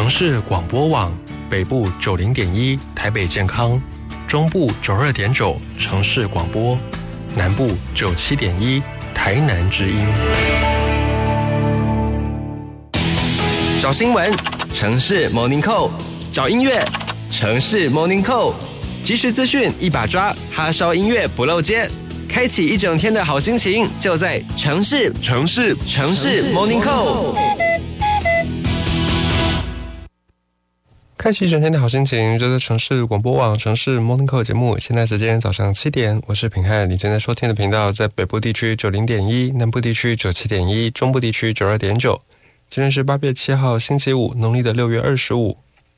市广播网，北部90.1台北健康，中部92.9城市广播，南部97.1台南之音。 找新闻，城市 Morning Call； 找音乐，城市 Morning Call。即时资讯一把抓，哈烧音乐不漏接，开启一整天的好心情，就在城市 Morning Call。 开启一整天的好心情，就在城市广播网城市 Morning Call 节目。现在时间早上7点，我是品汉。你现在收听的频道在北部地区90.1，南部地区97.1，中部地区92.9。今天是8月7号星期五，农历的6月25。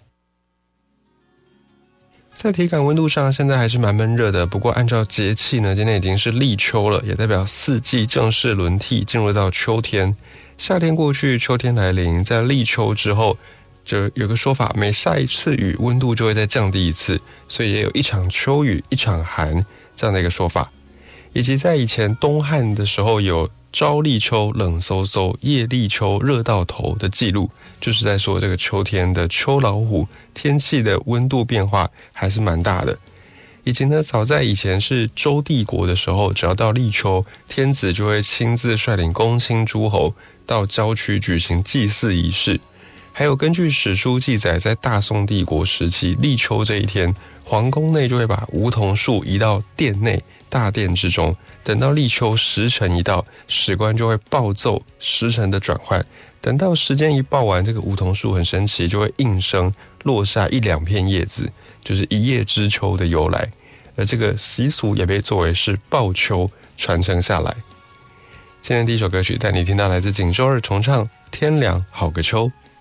在体感温度上，现在还是蛮闷热的。不过按照节气呢，今天已经是立秋了，也代表四季正式轮替，进入到秋天。夏天过去，秋天来临，在立秋之后，就有个说法，每下一次雨，温度就会再降低一次，所以也有一场秋雨一场寒这样的一个说法。以及在以前东汉的时候，有朝立秋冷飕飕，夜立秋热到头的记录，就是在说这个秋天的秋老虎，天气的温度变化还是蛮大的。以及呢，早在以前是周帝国的时候，只要到立秋，天子就会亲自率领公卿诸侯到郊区举行祭祀仪式。还有根据史书记载，在大宋帝国时期立秋这一天，皇宫内就会把梧桐树移到殿内大殿之中，等到立秋时辰一到，史官就会报奏时辰的转换，等到时间一报完，这个梧桐树很神奇，就会应声落下1-2片叶子，就是一叶知秋的由来。而这个习俗也被作为是报秋传承下来。今天第一首歌曲带你听到来自锦州二重唱《天凉好个秋》。